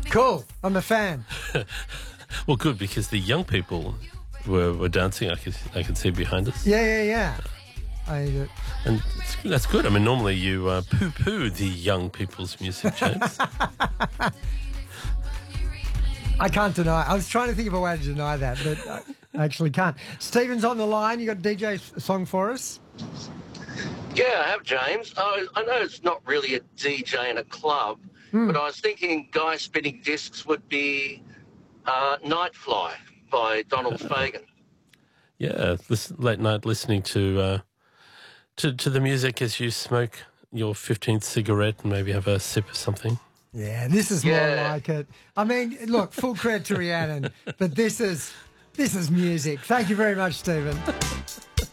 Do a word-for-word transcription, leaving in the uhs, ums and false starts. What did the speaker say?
Cool. I'm a fan. Well, good, because the young people were, were dancing. I could I could see behind us. Yeah, yeah, yeah. I, uh, And it's, that's good. I mean, normally you uh, poo-poo the young people's music, James. I can't deny. I was trying to think of a way to deny that, but I actually can't. Stephen's on the line. You got a D J song for us? Yeah, I have, James. I, I know it's not really a D J in a club, Mm. but I was thinking Guy Spinning Discs would be uh, Nightfly by Donald Fagen. Yeah, listen, late night listening to, uh, to to the music as you smoke your fifteenth cigarette and maybe have a sip of something. Yeah, this is Yeah. more like it. I mean, look, full credit to Rhiannon, but this is this is music. Thank you very much, Stephen.